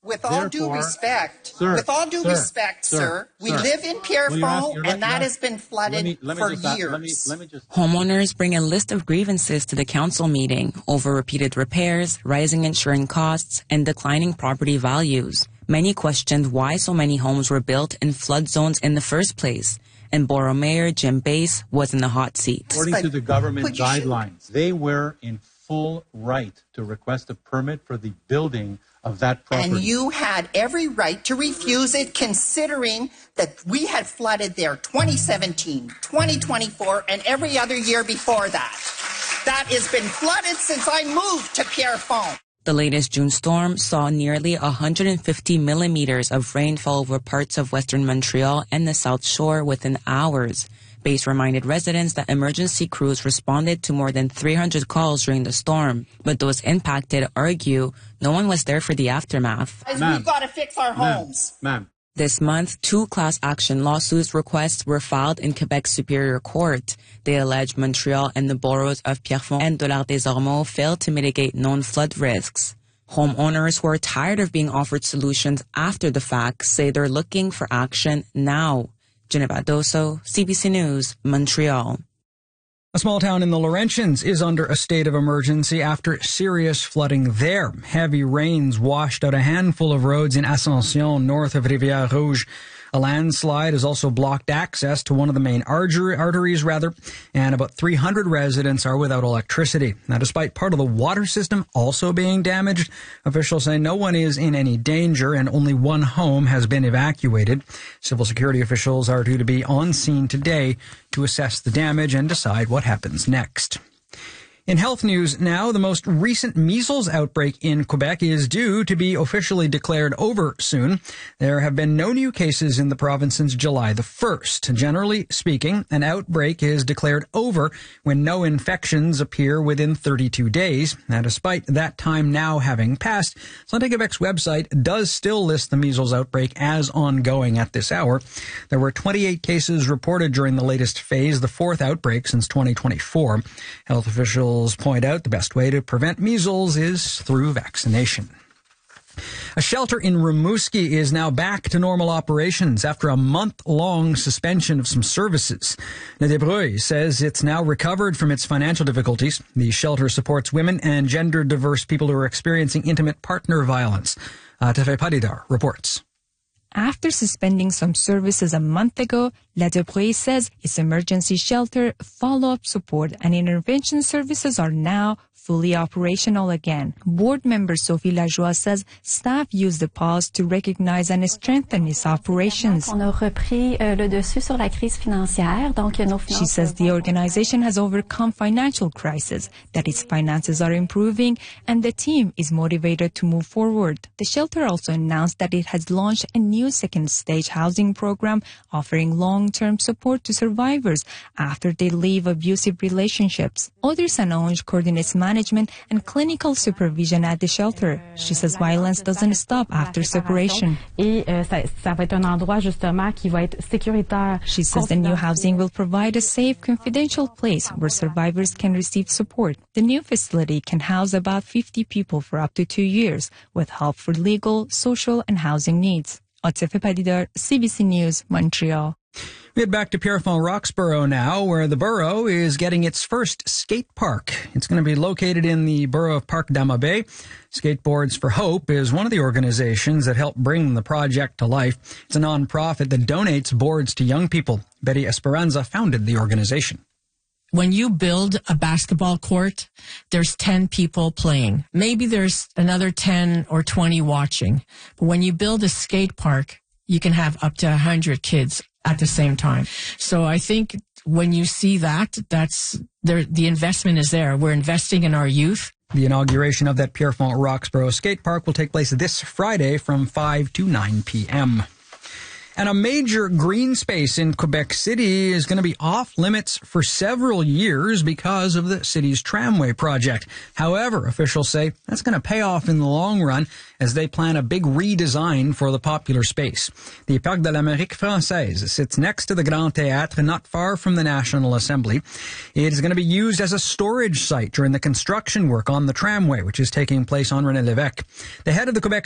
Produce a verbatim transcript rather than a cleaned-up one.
With all due respect, sir, with all due sir, respect, sir, sir we sir. live in Pierrefonds, well, and that has been flooded let me, let me for just, years. Let me, let me just... Homeowners bring a list of grievances to the council meeting over repeated repairs, rising insurance costs, and declining property values. Many questioned why so many homes were built in flood zones in the first place. And Borough Mayor Jim Bass was in the hot seat. According but, to the government guidelines, should... they were in full right to request a permit for the building of that property. And you had every right to refuse it, considering that we had flooded there twenty seventeen, twenty twenty-four, and every other year before that. That has been flooded since I moved to Pierrefonds. The latest June storm saw nearly one hundred fifty millimeters of rainfall over parts of western Montreal and the South Shore within hours. Bass reminded residents that emergency crews responded to more than three hundred calls during the storm, but those impacted argue no one was there for the aftermath. We've got to fix our homes. Ma'am. Ma'am. This month, two class action lawsuits requests were filed in Quebec's Superior Court. They allege Montreal and the boroughs of Pierrefonds and Dollard-des-Ormeaux failed to mitigate known flood risks. Homeowners who are tired of being offered solutions after the fact say they're looking for action now. Geneva Doso, C B C News, Montreal. A small town in the Laurentians is under a state of emergency after serious flooding there. Heavy rains washed out a handful of roads in Ascension, north of Rivière-Rouge. A landslide has also blocked access to one of the main arteries, rather, and about three hundred residents are without electricity. Now, despite part of the water system also being damaged, officials say no one is in any danger and only one home has been evacuated. Civil security officials are due to be on scene today to assess the damage and decide what happens next. In health news now, the most recent measles outbreak in Quebec is due to be officially declared over soon. There have been no new cases in the province since July the first. Generally speaking, an outbreak is declared over when no infections appear within thirty-two days. Now, despite that time now having passed, Santé Quebec's website does still list the measles outbreak as ongoing at this hour. There were twenty-eight cases reported during the latest phase, the fourth outbreak since twenty twenty-four. Health officials point out the best way to prevent measles is through vaccination. A shelter in Rimouski is now back to normal operations after a month-long suspension of some services. Le Debrouille says it's now recovered from its financial difficulties. The shelter supports women and gender-diverse people who are experiencing intimate partner violence. Uh, Tefe Padidar reports. After suspending some services a month ago, La Debrouille says its emergency shelter, follow-up support, and intervention services are now fully operational again. Board member Sophie Lajoie says staff used the pause to recognize and strengthen its operations. She says the organization has overcome financial crisis, that its finances are improving, and the team is motivated to move forward. The shelter also announced that it has launched a new second-stage housing program offering long-term support to survivors after they leave abusive relationships. Audrey Sanonge coordinates management and clinical supervision at the shelter. She says violence doesn't stop after separation. She says the new housing will provide a safe, confidential place where survivors can receive support. The new facility can house about fifty people for up to two years, with help for legal, social, and housing needs. Tefe Padidar, C B C News, Montreal. We head back to Pierrefonds Roxborough now, where the borough is getting its first skate park. It's going to be located in the borough of Parc d'Amabé. Skateboards for Hope is one of the organizations that helped bring the project to life. It's a nonprofit that donates boards to young people. Betty Esperanza founded the organization. When you build a basketball court, there's ten people playing. Maybe there's another ten or twenty watching. But when you build a skate park, you can have up to one hundred kids at the same time. So I think when you see that, that's there, the investment is there. We're investing in our youth. The inauguration of that Pierrefonds Roxborough skate park will take place this Friday from five to nine p.m. And a major green space in Quebec City is going to be off limits for several years because of the city's tramway project. However, officials say that's going to pay off in the long run as they plan a big redesign for the popular space. The Parc de l'Amérique Française sits next to the Grand Théâtre, not far from the National Assembly. It is going to be used as a storage site during the construction work on the tramway, which is taking place on René Lévesque. The head of the Quebec